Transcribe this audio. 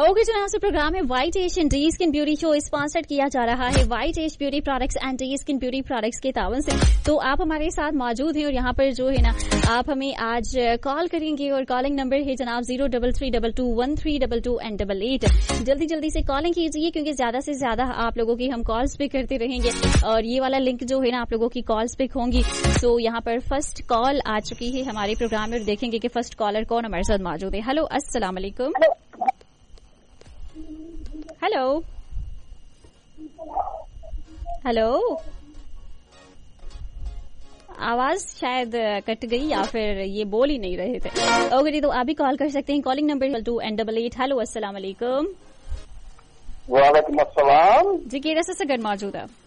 Okay जनाब, से programme है white as and D skin beauty show sponsored किया जा रहा है white as beauty products and D skin beauty products के तावन से। तो आप हमारे साथ मौजूद हैं और यहाँ पर जो है ना आप हमें आज कॉल करेंगे और कॉलिंग नंबर है जनाब 03321322 एंड 88। जल्दी जल्दी से कॉलिंग कीजिए क्योंकि ज्यादा से ज्यादा आप लोगों की हम कॉल्स पे करते रहेंगे और ये वाला लिंक जो है ना आप लोगों की कॉल्स पिक होंगी। तो यहाँ पर फर्स्ट कॉल आ चुकी है हमारे प्रोग्राम में और देखेंगे कि फर्स्ट कॉलर कौन हमारे साथ मौजूद है। हेलो, अस्सलाम वालेकुम। हेलो हेलो, आवाज शायद कट गई या फिर ये बोल ही नहीं रहे थे। ओके जी, तो आप भी कॉल कर सकते हैं कॉलिंग नंबर 2 एंड 88। हेलो, अस्सलाम वालेकुम। वालेकुम अस्सलाम जी, केड़ा से सगड़ मौजूद है?